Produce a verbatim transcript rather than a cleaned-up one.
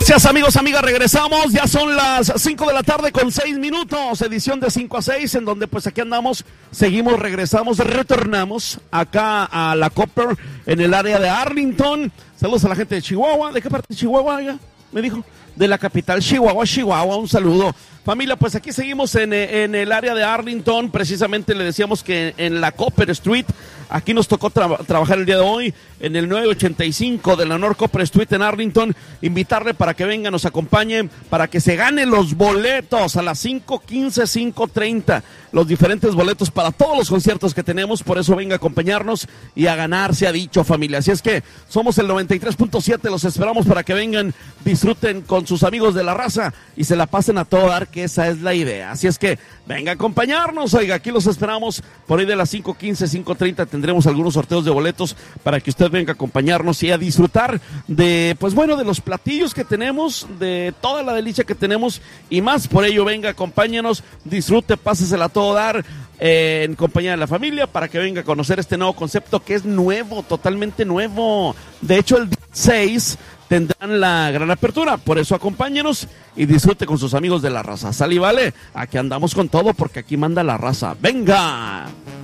Gracias, amigos, amigas, regresamos, ya son las cinco de la tarde con seis minutos, edición de cinco a seis, en donde pues aquí andamos, seguimos, regresamos, retornamos acá a la Copper, en el área de Arlington. Saludos a la gente de Chihuahua. ¿De qué parte de Chihuahua, ya? Me dijo, de la capital, Chihuahua, Chihuahua, un saludo. Familia, pues aquí seguimos en, en el área de Arlington, precisamente le decíamos que en la Copper Street, aquí nos tocó tra- trabajar el día de hoy, en el nueve ochenta y cinco de la North Copper Street en Arlington, invitarle para que venga, nos acompañe, para que se gane los boletos a las cinco quince, cinco treinta, los diferentes boletos para todos los conciertos que tenemos, por eso venga a acompañarnos y a ganar, se ha dicho, familia. Así es que somos el noventa y tres punto siete, los esperamos para que vengan, disfruten con sus amigos de la raza y se la pasen a todo dar, que esa es la idea. Así es que venga a acompañarnos, oiga, aquí los esperamos, por ahí de las cinco quince, cinco treinta tendremos algunos sorteos de boletos para que usted venga a acompañarnos y a disfrutar de, pues bueno, de los platillos que tenemos, de toda la delicia que tenemos y más. Por ello, venga, acompáñanos, disfrute, pásesela a todo dar, eh, en compañía de la familia, para que venga a conocer este nuevo concepto que es nuevo, totalmente nuevo. De hecho, el seis tendrán la gran apertura, por eso acompáñenos y disfrute con sus amigos de la raza. Sal y vale, aquí andamos con todo porque aquí manda la raza. ¡Venga!